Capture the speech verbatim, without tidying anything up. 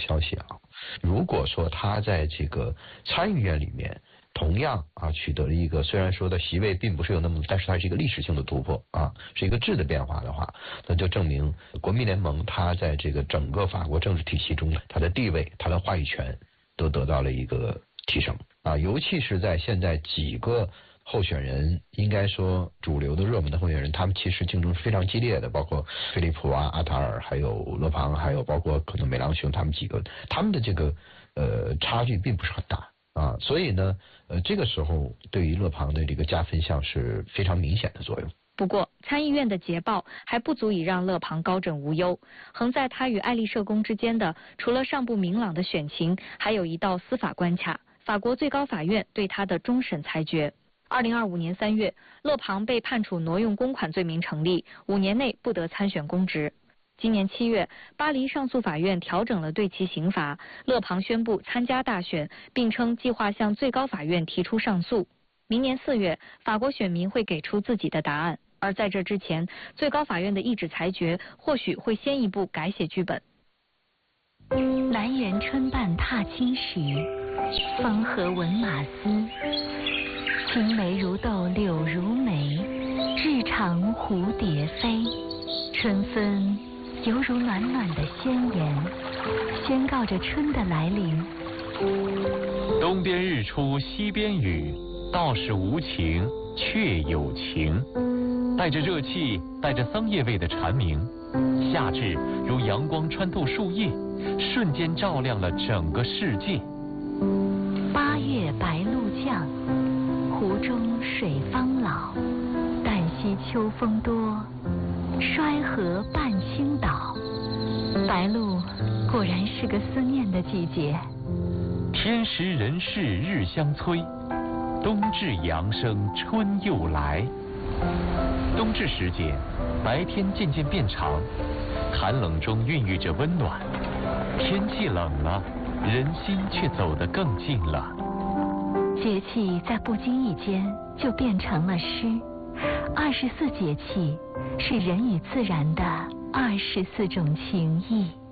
消息啊。如果说他在这个参议院里面同样啊取得了一个，虽然说的席位并不是有那么，但是它是一个历史性的突破啊，是一个质的变化的话，那就证明国民联盟它在这个整个法国政治体系中，它的地位、它的话语权都得到了一个提升啊，尤其是在现在几个候选人，应该说主流的热门的候选人，他们其实竞争是非常激烈的，包括菲利普啊、阿塔尔，还有勒庞，还有包括可能美郎雄，他们几个，他们的这个呃差距并不是很大啊，所以呢，呃这个时候对于勒庞的这个加分项是非常明显的作用。 不过，参议院的捷报还不足以让勒庞高枕无忧。横在他与爱丽舍宫之间的，除了尚不明朗的选情，还有一道司法关卡——法国最高法院对他的终审裁决。二零二五年三月，勒庞被判处挪用公款罪名成立，五年内不得参选公职。今年七月，巴黎上诉法院调整了对其刑罚，勒庞宣布参加大选，并称计划向最高法院提出上诉。明年四月，法国选民会给出自己的答案，而在这之前，最高法院的一纸裁决或许会先一步改写剧本。 南园春半踏青时，风和闻马嘶。青梅如豆柳如眉，日长蝴蝶飞。春分犹如暖暖的宣言，宣告着春的来临。 东边日出西边雨，道是无晴却有晴。带着热气，带着桑叶味的蝉鸣，夏至如阳光穿透树叶，瞬间照亮了整个世界。 八月白露降，湖中水方老。旦夕秋风多，衰河半倾倒。白露果然是个思念的季节。 天时人事日相催，冬至阳生春又来。冬至时节，白天渐渐变长，寒冷中孕育着温暖。天气冷了，人心却走得更近了。 节气在不经意间就变成了诗。二十四节气是人与自然的二十四种情谊。